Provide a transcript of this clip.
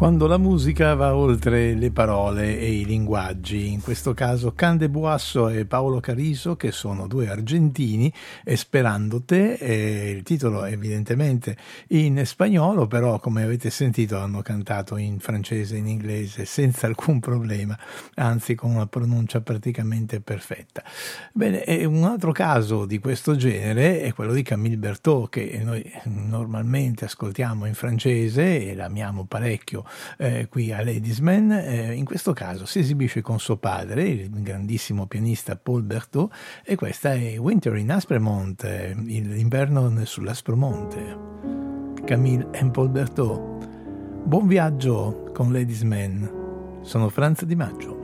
Quando la musica va oltre le parole e i linguaggi, in questo caso Can de Buasso e Paolo Cariso, che sono due argentini, e Sperando te, il titolo è evidentemente in spagnolo, però come avete sentito hanno cantato in francese e in inglese senza alcun problema, anzi con una pronuncia praticamente perfetta. Bene, e un altro caso di questo genere è quello di Camille Berthaud, che noi normalmente ascoltiamo in francese e l'amiamo parecchio qui a Ladysman. In questo caso si esibisce con suo padre, il grandissimo pianista Paul Berthaud, e questa è Winter in Aspremont, l'inverno sull'Aspromonte. Camille e Paul Berthaud. Buon viaggio con Ladysman. Sono Franz Di Maggio.